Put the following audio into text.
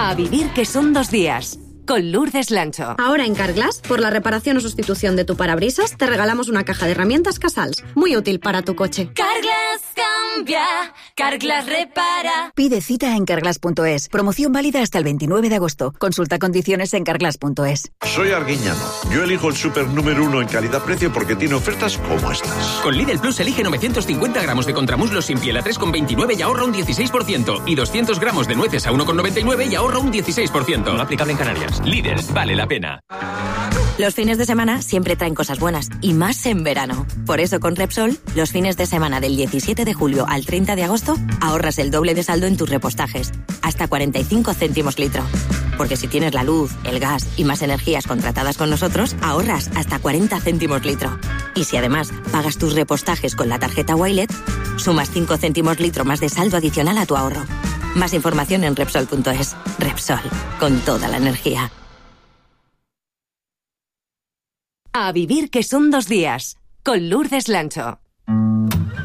A vivir que son 2 días. Con Lourdes Lancho. Ahora en Carglass, por la reparación o sustitución de tu parabrisas, te regalamos una caja de herramientas Casals. Muy útil para tu coche. Carglass cambia, Carglass repara. Pide cita en Carglass.es. Promoción válida hasta el 29 de agosto. Consulta condiciones en Carglass.es. Soy Arguiñano. Yo elijo el súper número 1 en calidad-precio porque tiene ofertas como estas. Con Lidl Plus elige 950 gramos de contramuslos sin piel a 3,29 y ahorra un 16%. Y 200 gramos de nueces a 1,99 y ahorra un 16%. No aplicable en Canarias. Líder, vale la pena. Los fines de semana siempre traen cosas buenas, y más en verano. Por eso con Repsol, los fines de semana del 17 de julio al 30 de agosto, ahorras el doble de saldo en tus repostajes, hasta 45 céntimos litro. Porque si tienes la luz, el gas y más energías contratadas con nosotros, ahorras hasta 40 céntimos litro. Y si además pagas tus repostajes con la tarjeta Wilet, sumas 5 céntimos litro más de saldo adicional a tu ahorro. Más información en Repsol.es. Repsol, con toda la energía. A vivir que son 2 días. Con Lourdes Lancho.